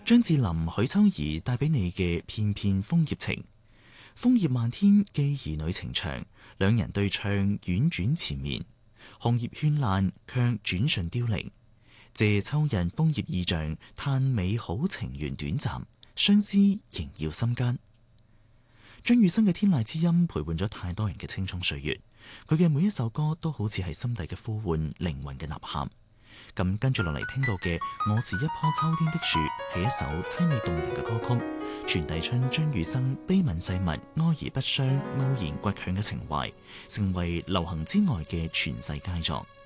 張智霖、許秋怡帶俾你嘅片片楓葉情，楓葉漫天寄兒女情長，兩人對唱婉轉纏綿，紅葉絢爛卻轉瞬凋零。借秋日楓葉意象，嘆美好情緣短暫，相思縈繞心間。張雨生嘅天籟之音陪伴咗太多人嘅青蔥歲月，佢嘅每一首歌都好似係心底嘅呼喚，靈魂嘅吶喊。咁跟住落嚟聽到嘅《我是一棵秋天的樹》係一首淒美動人嘅歌曲，傳遞出張雨生悲憫細密、哀而不傷、傲然倔強嘅情懷，成為流行之外嘅傳世佳作。